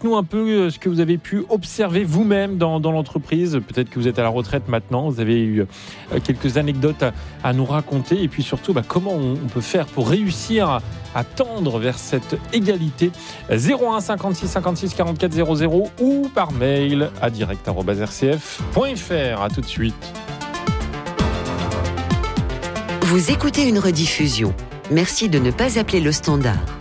Dites-nous un peu ce que vous avez pu observer vous-même dans l'entreprise. Peut-être que vous êtes à la retraite maintenant, vous avez eu quelques anecdotes à nous raconter. Et puis surtout, comment on peut faire pour réussir à tendre vers cette égalité. 01 56 56 44 00 ou par mail à direct@rcf.fr. À tout de suite. Vous écoutez une rediffusion. Merci de ne pas appeler le standard.